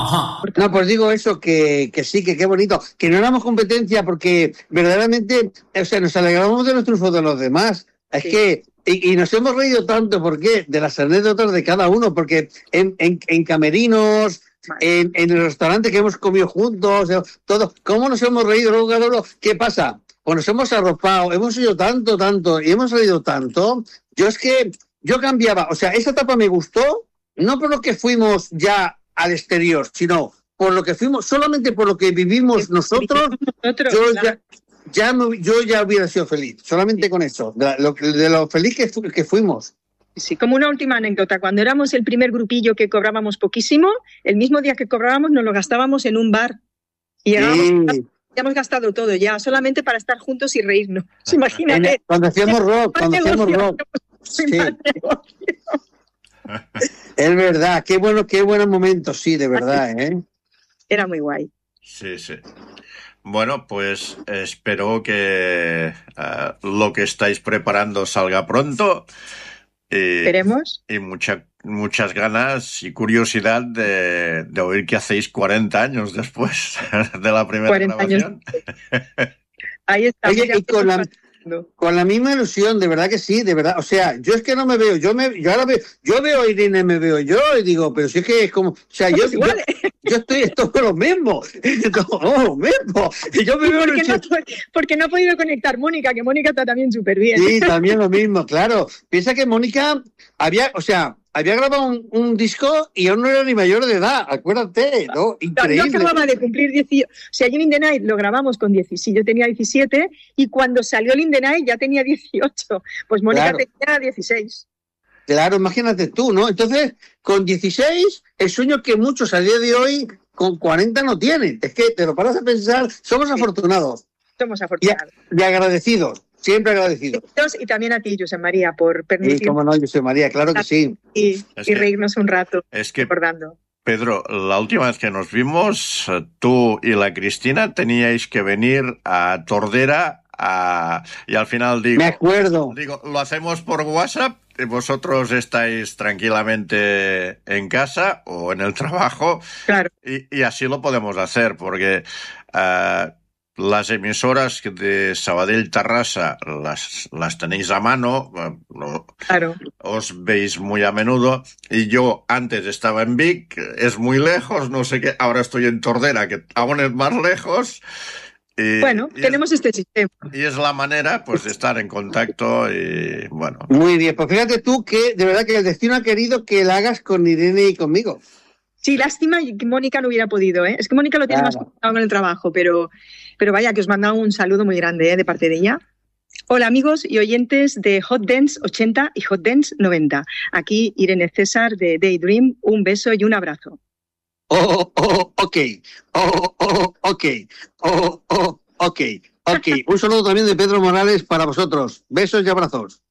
Ajá. No, pues digo eso, que sí, que qué bonito. Que no éramos competencia porque verdaderamente, o sea, nos alegramos de los triunfos de los demás. Es que, y nos hemos reído tanto, ¿por qué? De las anécdotas de cada uno, porque en camerinos, en el restaurante que hemos comido juntos, todo, ¿cómo nos hemos reído? Luego, ¿qué pasa? Pues nos hemos arropado, hemos ido tanto, y hemos reído tanto. Yo cambiaba, o sea, esa etapa me gustó, no por lo que fuimos ya al exterior, sino por lo que fuimos, solamente por lo que vivimos nosotros, yo ya hubiera sido feliz, solamente con eso, de lo feliz que fuimos. Sí, como una última anécdota, cuando éramos el primer grupillo que cobrábamos poquísimo, el mismo día que cobrábamos nos lo gastábamos en un bar. Y ya hemos gastado todo ya, solamente para estar juntos y reírnos. Imagínate. Cuando hacíamos rock. Sí. Es verdad, qué buenos momentos, sí, de verdad, ¿eh? Era muy guay. Sí. Bueno, pues espero que lo que estáis preparando salga pronto. Esperemos. Y muchas ganas y curiosidad de oír qué hacéis 40 años después de la primera 40 grabación. Años. Ahí está. Oye, y con la misma ilusión, de verdad que sí, de verdad. O sea, yo es que no me veo, yo veo a Irene, me veo yo y digo, pero si es que es como, o sea, yo estoy todo lo mismo, todo lo mismo. Y yo me veo porque no ha podido conectar Mónica, que Mónica está también súper bien. Sí, también lo mismo, claro. Piensa que Mónica había grabado un disco y aún no era ni mayor de edad, acuérdate, ¿no? Increíble. Yo acababa de cumplir 18, o sea, yo In The Night lo grabamos con 17, yo tenía 17 y cuando salió el In The Night ya tenía 18, pues Mónica tenía 16. Claro, imagínate tú, ¿no? Entonces, con 16, el sueño que muchos a día de hoy con 40 no tienen. Es que te lo paras a pensar, somos afortunados. Somos afortunados. Y agradecidos. Siempre agradecido. Y también a ti, José María, por permitirnos. Sí, cómo no, José María, claro que sí. Y reírnos un rato recordando. Pedro, la última vez que nos vimos, tú y la Cristina teníais que venir a Tordera y al final me acuerdo. Digo, lo hacemos por WhatsApp y vosotros estáis tranquilamente en casa o en el trabajo. Claro. Y así lo podemos hacer porque... las emisoras de Sabadell Tarrasa las tenéis a mano, claro. Os veis muy a menudo, y yo antes estaba en Vic, es muy lejos, no sé qué, ahora estoy en Tordera, que aún es más lejos. Tenemos este sistema. Y es la manera, pues, de estar en contacto y, bueno. Muy bien, pues fíjate tú que, de verdad, que el destino ha querido que la hagas con Irene y conmigo. Sí, lástima que Mónica no hubiera podido, ¿eh? Es que Mónica lo tiene más complicado con el trabajo, pero vaya, que os manda un saludo muy grande, de parte de ella. Hola amigos y oyentes de Hot Dance 80 y Hot Dance 90. Aquí Irene César de Daydream, un beso y un abrazo. Ok. Un saludo también de Pedro Morales para vosotros. Besos y abrazos.